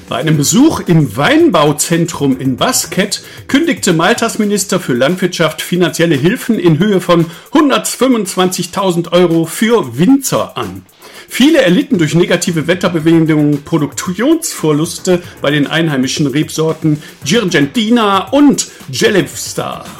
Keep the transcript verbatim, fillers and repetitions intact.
Bei einem Besuch im Weinbauzentrum in Basket kündigte Maltas Minister für Landwirtschaft finanzielle Hilfen in Höhe von hundertfünfundzwanzigtausend Euro für Winzer an. Viele erlitten durch negative Wetterbedingungen Produktionsverluste bei den einheimischen Rebsorten Girgendina und Gelevsta.